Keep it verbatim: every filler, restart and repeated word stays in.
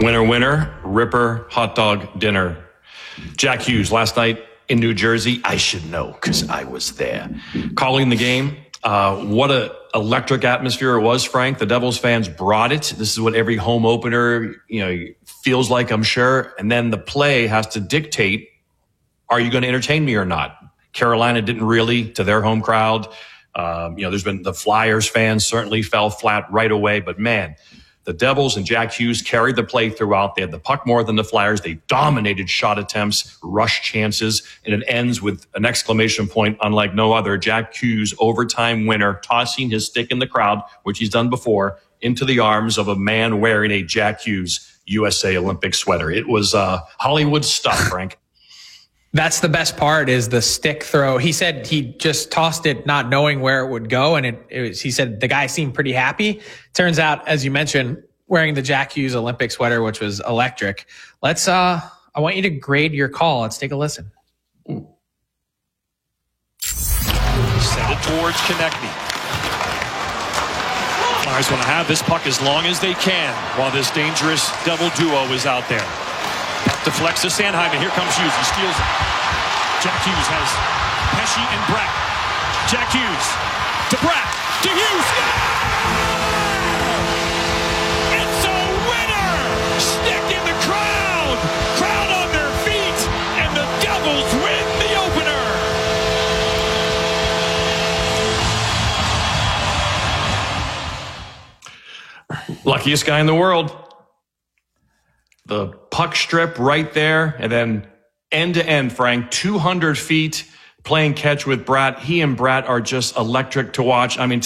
Winner, winner, Ripper hot dog dinner. Jack Hughes last night in New Jersey. I should know because I was there. Calling the game. Uh, what a electric atmosphere it was, Frank. The Devils fans brought it. This is what every home opener, you know, feels like, I'm sure. And then the play has to dictate, are you going to entertain me or not? Carolina didn't really to their home crowd. Um, you know, there's been the Flyers fans certainly fell flat right away. But man, the Devils and Jack Hughes carried the play throughout. They had the puck more than the Flyers. They dominated shot attempts, rush chances, and it ends with an exclamation point unlike no other. Jack Hughes, overtime winner, tossing his stick in the crowd, which he's done before, into the arms of a man wearing a Jack Hughes U S A Olympic sweater. It was uh, Hollywood stuff, Frank. That's the best part, is the stick throw. He said he just tossed it not knowing where it would go. And it, it was, he said the guy seemed pretty happy. Turns out, as you mentioned, wearing the Jack Hughes Olympic sweater, which was electric. Let's, uh, I want you to grade your call. Let's take a listen. Send it towards Konechny. Flyers want to have this puck as long as they can while this dangerous Devil duo is out there. Deflects to Sanheim, and here comes Hughes. He steals it. Jack Hughes has Pesce and Bratt. Jack Hughes to Bratt to Hughes. Yeah! It's a winner! Stick in the crowd! Crowd on their feet, and the Devils win the opener! Luckiest guy in the world. The puck strip right there, and then end to end, Frank, two hundred feet playing catch with Bratt. He and Bratt are just electric to watch. I mean,